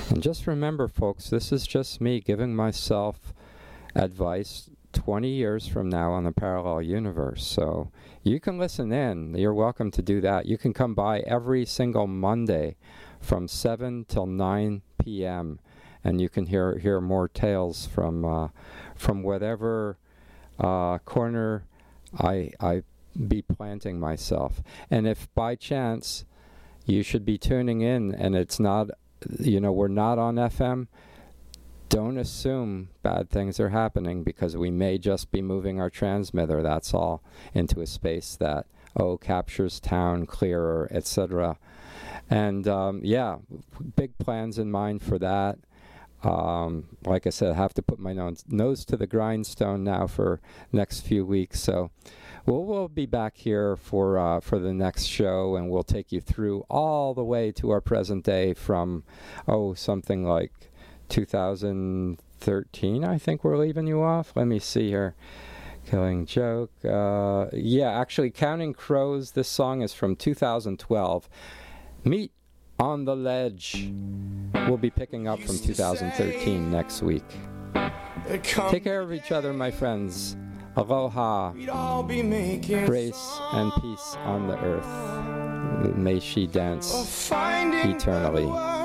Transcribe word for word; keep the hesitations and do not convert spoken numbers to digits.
And just remember, folks, this is just me giving myself advice twenty years from now on the parallel universe. So you can listen in. You're welcome to do that. You can come by every single Monday from seven till nine p.m. and you can hear hear more tales from uh, from whatever uh, corner I I be planting myself. And if by chance you should be tuning in and it's not, you know, we're not on F M, don't assume bad things are happening, because we may just be moving our transmitter, that's all, into a space that, oh, captures town clearer, et cetera. And um, yeah, big plans in mind for that. Um, like I said, I have to put my nose, nose to the grindstone now for next few weeks. So we'll, we'll be back here for uh, for the next show, and we'll take you through all the way to our present day from, oh, something like two thousand thirteen, I think we're leaving you off. Let me see here. Killing Joke. Uh, yeah, actually, Counting Crows, this song is from two thousand twelve. Meet on the Ledge. We'll be picking up from two thousand thirteen next week. Take care of each other, my friends. Aloha. Grace and peace on the earth. May she dance eternally.